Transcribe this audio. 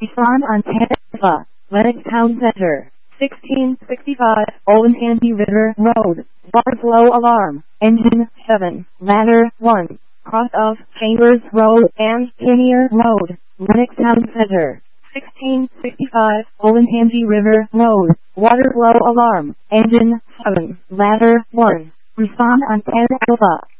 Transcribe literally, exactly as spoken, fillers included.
Respond on ten Alpha, Lennox Town Center, sixteen sixty-five Olentangy River Road, Bars low alarm, engine seven, ladder one, cross of Chambers Road and Kinnear Road, Lennox Town Center, sixteen sixty-five Olentangy River Road, water flow alarm, engine seven, ladder one. Respond on ten Alpha.